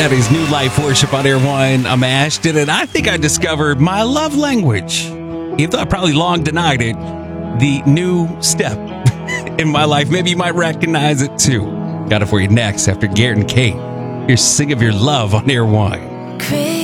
That is New Life Worship on Air One. I'm Ashton, and I think I discovered my love language. Even though I probably long denied it, the new step in my life. Maybe you might recognize it too. Got it for you next after Garrett and Kate. Here's Sing of Your Love on Air One.